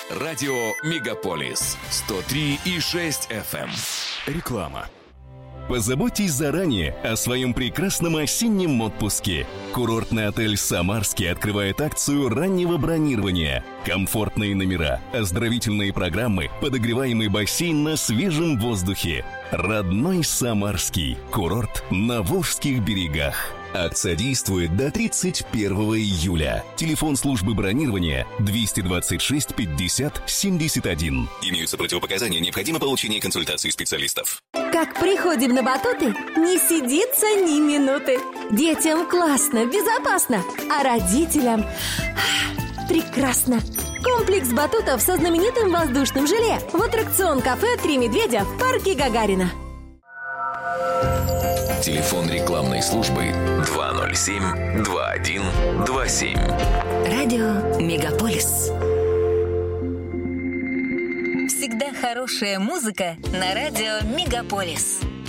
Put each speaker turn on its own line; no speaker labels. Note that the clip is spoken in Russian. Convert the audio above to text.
Радио «Мегаполис» 103,6 FM. Реклама.
Позаботьтесь заранее о своем прекрасном осеннем отпуске. Курортный отель «Самарский» открывает акцию раннего бронирования. Комфортные номера, оздоровительные программы, подогреваемый бассейн на свежем воздухе. Родной Самарский. Курорт на Волжских берегах. Акция действует до 31 июля. Телефон службы бронирования 226 50 71. Имеются противопоказания, необходимо получение консультации специалистов.
Как приходим на батуты, не сидится ни минуты. Детям классно, безопасно, а родителям прекрасно. Комплекс батутов со знаменитым воздушным желе в аттракцион-кафе «Три медведя» в парке Гагарина.
Телефон рекламной службы 207-2127.
Радио «Мегаполис».
Всегда хорошая музыка на радио «Мегаполис».